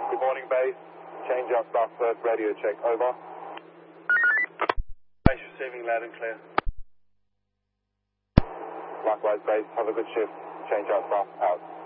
Good morning, base. Change up staff first, radio check, over. Base receiving loud and clear. Likewise, base. Have a good shift. Change up staff, out.